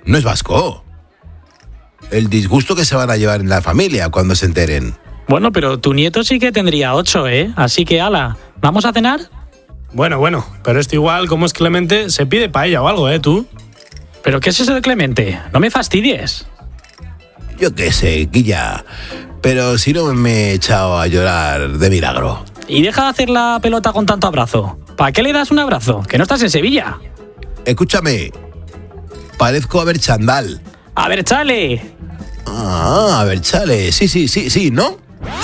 No es vasco. El disgusto que se van a llevar en la familia cuando se enteren. Bueno, pero tu nieto sí que tendría 8, ¿eh? Así que, ala, ¿vamos a cenar? Bueno, pero esto igual, como es Clemente, se pide paella o algo, ¿tú? ¿Pero qué es eso de Clemente? No me fastidies. Yo qué sé, Guilla. Pero si no me he echado a llorar de milagro. Y deja de hacer la pelota con tanto abrazo. ¿Para qué le das un abrazo? Que no estás en Sevilla. Escúchame. Parezco a ver Chandal. A ver, chale. A ver, chale. Sí, ¿no?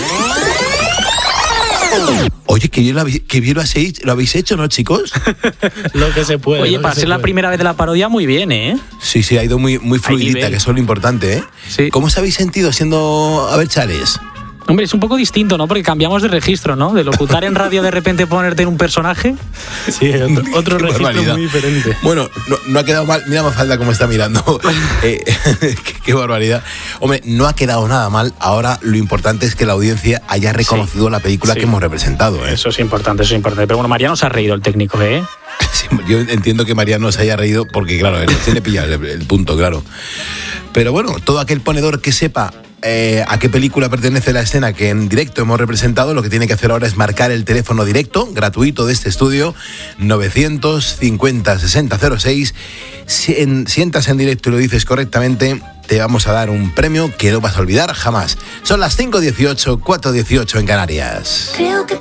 Oye, que bien lo habéis hecho, ¿no, chicos? Lo que se puede. Oye, para ser la primera vez de la parodia, muy bien, ¿eh? Sí, ha ido muy fluidita, que eso es lo importante, ¿eh? Sí. ¿Cómo os habéis sentido siendo Abertzales? Hombre, es un poco distinto, ¿no? Porque cambiamos de registro, ¿no? De locutar en radio de repente ponerte en un personaje. Sí, otro registro barbaridad. muy diferente. Bueno, no ha quedado mal. Mira Mafalda cómo está mirando. Qué barbaridad. Hombre, no ha quedado nada mal. Ahora lo importante es que la audiencia haya reconocido la película que hemos representado, ¿eh? Eso es importante. Pero bueno, Mariano se ha reído el técnico, ¿eh? Sí, yo entiendo que Mariano se haya reído porque, claro, él tiene pillado el punto, claro. Pero bueno, todo aquel ponedor que sepa a qué película pertenece la escena que en directo hemos representado, lo que tiene que hacer ahora es marcar el teléfono directo, gratuito de este estudio, 950-6006. Si entras en directo y lo dices correctamente, te vamos a dar un premio que no vas a olvidar jamás. Son las 5:18, 4:18 en Canarias. Creo que